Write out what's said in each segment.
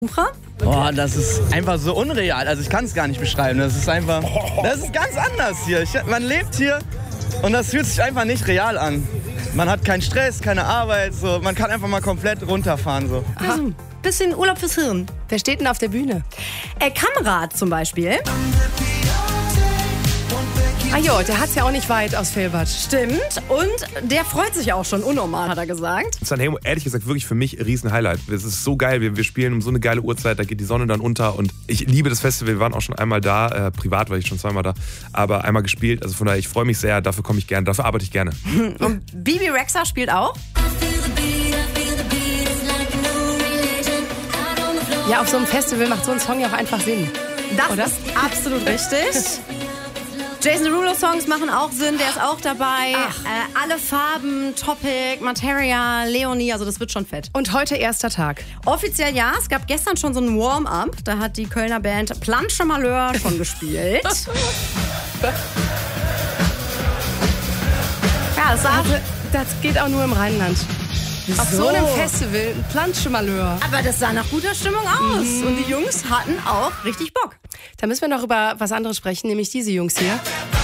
Boah, das ist einfach so unreal. Also ich kann es gar nicht beschreiben. Das ist ganz anders hier. Man lebt hier und das fühlt sich einfach nicht real an. Man hat keinen Stress, keine Arbeit. So. Man kann einfach mal komplett runterfahren. So. Bisschen Urlaub fürs Hirn. Wer steht denn auf der Bühne? Kamerad zum Beispiel. Ah jo, der hat's ja auch nicht weit aus Felbert. Stimmt. Und der freut sich auch schon unnormal, hat er gesagt. Sanremo, ehrlich gesagt, wirklich für mich ein Riesen-Highlight. Das ist so geil. Wir spielen um so eine geile Uhrzeit, da geht die Sonne dann unter. Und ich liebe das Festival. Wir waren auch schon einmal da. Privat war ich schon zweimal da. Aber einmal gespielt. Also von daher, ich freue mich sehr. Dafür komme ich gerne. Dafür arbeite ich gerne. Und Bibi Rexha spielt auch. Ja, auf so einem Festival macht so ein Song ja auch einfach Sinn. Das Oder? ist absolut richtig. Jason Derulo-Songs machen auch Sinn, der ist auch dabei. Alle Farben, Topic, Materia, Leonie, also das wird schon fett. Und heute erster Tag. Offiziell ja, es gab gestern schon so einen Warm-up, da hat die Kölner Band Planche Malheur schon gespielt. Ja, Das geht auch nur im Rheinland. Auf so einem Festival, ein Planschemalheur. aber das sah nach guter Stimmung aus. Und die Jungs hatten auch richtig Bock. Da müssen wir noch über was anderes sprechen, nämlich diese Jungs hier.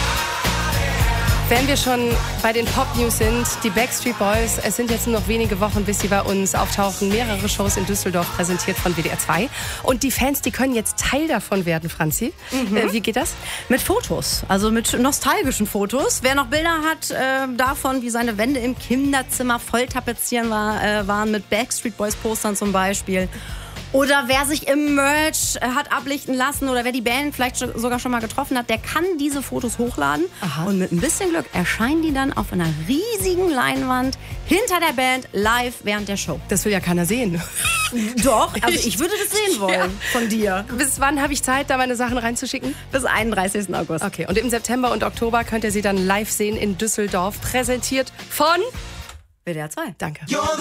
Wenn wir schon bei den Pop-News sind, die Backstreet Boys, es sind jetzt nur noch wenige Wochen, bis sie bei uns auftauchen. Mehrere Shows in Düsseldorf, präsentiert von WDR 2. Und die Fans, die können jetzt Teil davon werden, Franzi. Wie geht das? Mit Fotos, also mit nostalgischen Fotos. Wer noch Bilder hat davon, wie seine Wände im Kinderzimmer voll tapezieren waren, mit Backstreet Boys Postern zum Beispiel. Oder wer sich im Merch hat ablichten lassen oder wer die Band vielleicht sogar schon mal getroffen hat, der kann diese Fotos hochladen. Aha. Und mit ein bisschen Glück erscheinen die dann auf einer riesigen Leinwand hinter der Band live während der Show. Das will ja keiner sehen. Doch, also ich würde das sehen wollen von dir. Bis wann habe ich Zeit, da meine Sachen reinzuschicken? Bis 31. August. Okay, und im September und Oktober könnt ihr sie dann live sehen in Düsseldorf, präsentiert von WDR 2. Danke.